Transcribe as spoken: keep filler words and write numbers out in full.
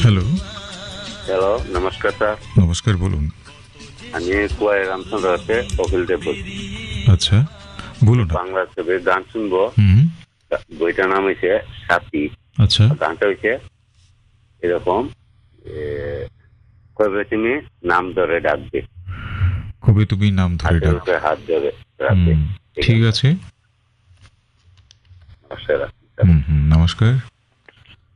Hello. Hello, নমস্কার sir. নমস্কার, বলুন। আমি কুয়াই রামচন্দ্র আছে কপিল দেব বলছি। আচ্ছা, বলুন। বাংলা ছবির গান শুনবো। হুম। বইটার নাম হয়েছে সাথী। আচ্ছা। গানটা হয়েছে এরকম, এ, কবে তুমি নাম ধরে ডাকবে, কবে তুমি নাম ধরে হাতের ডাকবে। উপরে হাত ধরে রাখবে। হুম, ঠিক আছে। নমস্কার। হুম হুম, নমস্কার।